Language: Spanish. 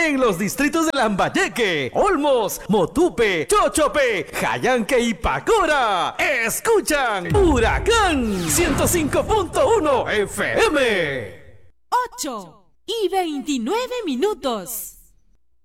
En los distritos de Lambayeque, Olmos, Motupe, Chochope, Jayanque y Pacora, escuchan Huracán 105.1 FM. 8:29.